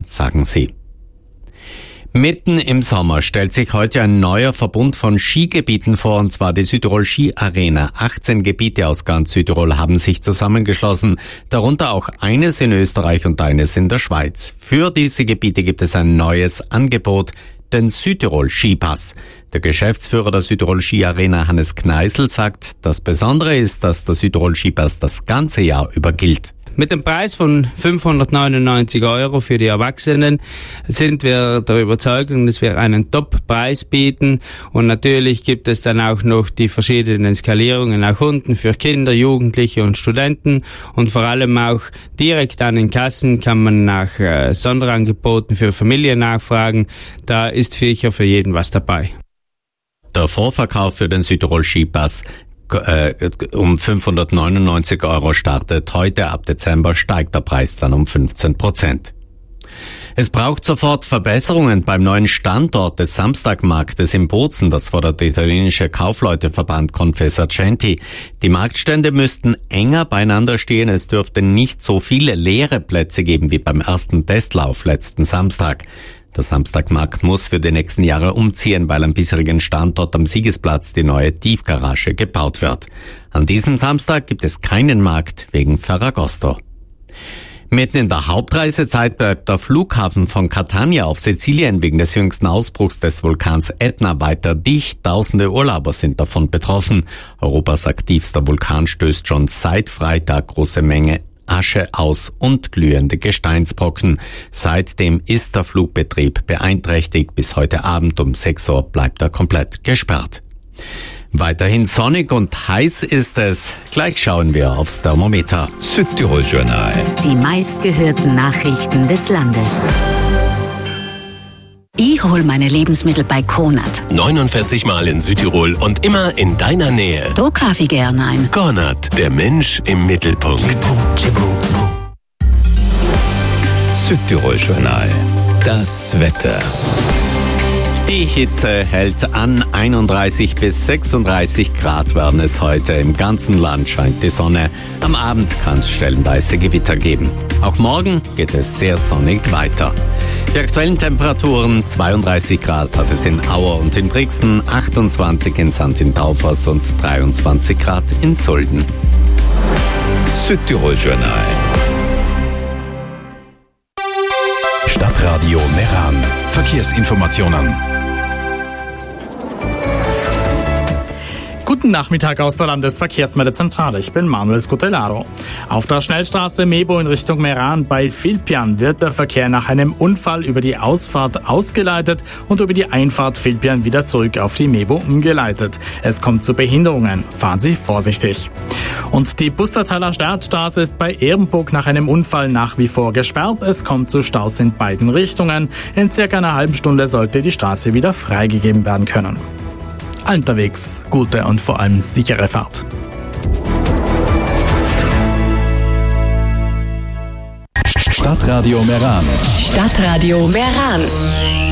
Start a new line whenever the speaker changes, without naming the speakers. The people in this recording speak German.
sagen sie. Mitten im Sommer stellt sich heute ein neuer Verbund von Skigebieten vor, und zwar die Südtirol Ski Arena. 18 Gebiete aus ganz Südtirol haben sich zusammengeschlossen, darunter auch eines in Österreich und eines in der Schweiz. Für diese Gebiete gibt es ein neues Angebot, den Südtirol Skipass. Der Geschäftsführer der Südtirol Ski Arena, Hannes Kneißl, sagt, das Besondere ist, dass der Südtirol Skipass das ganze Jahr über gilt.
Mit dem Preis von 599 € für die Erwachsenen sind wir der Überzeugung, dass wir einen Top-Preis bieten. Und natürlich gibt es dann auch noch die verschiedenen Skalierungen nach unten für Kinder, Jugendliche und Studenten. Und vor allem auch direkt an den Kassen kann man nach Sonderangeboten für Familien nachfragen. Da ist sicher für jeden was dabei.
Der Vorverkauf für den Südtirol Skipass um 599 € startet heute. Ab Dezember steigt der Preis dann um 15%. Es braucht sofort Verbesserungen beim neuen Standort des Samstagmarktes in Bozen. Das fordert der italienische Kaufleuteverband Confesercenti. Die Marktstände müssten enger beieinander stehen. Es dürfte nicht so viele leere Plätze geben wie beim ersten Testlauf letzten Samstag. Der Samstagmarkt muss für die nächsten Jahre umziehen, weil am bisherigen Standort am Siegesplatz die neue Tiefgarage gebaut wird. An diesem Samstag gibt es keinen Markt wegen Ferragosto. Mitten in der Hauptreisezeit bleibt der Flughafen von Catania auf Sizilien wegen des jüngsten Ausbruchs des Vulkans Etna weiter dicht. Tausende Urlauber sind davon betroffen. Europas aktivster Vulkan stößt schon seit Freitag große Menge Asche aus und glühende Gesteinsbrocken. Seitdem ist der Flugbetrieb beeinträchtigt. Bis heute Abend um 6 Uhr bleibt er komplett gesperrt. Weiterhin sonnig und heiß ist es. Gleich schauen wir aufs Thermometer.
Südtirol Journal.
Die meistgehörten Nachrichten des Landes. Ich hol meine Lebensmittel bei Kronert.
49 Mal in Südtirol und immer in deiner Nähe.
Da kaufe ich gern ein.
Kronert, der Mensch im Mittelpunkt.
Südtirol Journal. Das Wetter.
Die Hitze hält an. 31 bis 36 Grad werden es heute. Im ganzen Land scheint die Sonne. Am Abend kann es stellenweise Gewitter geben. Auch morgen geht es sehr sonnig weiter. Die aktuellen Temperaturen: 32 Grad hat es in Auer und in Brixen, 28 in St. in Taufers und 23 Grad in Sulden.
Südtirol Journal. Stadtradio Meran. Verkehrsinformationen.
Guten Nachmittag aus der Landesverkehrsmeldezentrale. Ich bin Manuel Scutellaro. Auf der Schnellstraße Mebo in Richtung Meran bei Vilpian wird der Verkehr nach einem Unfall über die Ausfahrt ausgeleitet und über die Einfahrt Vilpian wieder zurück auf die Mebo umgeleitet. Es kommt zu Behinderungen. Fahren Sie vorsichtig. Und die Pustertaler Startstraße ist bei Ehrenburg nach einem Unfall nach wie vor gesperrt. Es kommt zu Staus in beiden Richtungen. In circa einer halben Stunde sollte die Straße wieder freigegeben werden können. Unterwegs gute und vor allem sichere Fahrt.
Stadtradio Meran.
Stadtradio Meran.